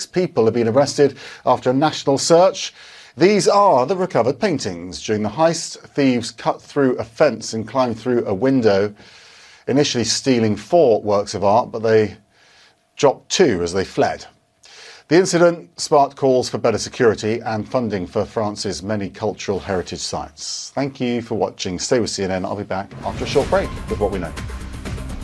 people have been arrested after a national search. These are the recovered paintings. During the heist, thieves cut through a fence and climbed through a window, initially stealing 4 works of art, but they dropped 2 as they fled. The incident sparked calls for better security and funding for France's many cultural heritage sites. Thank you for watching. Stay with CNN. I'll be back after a short break with what we know.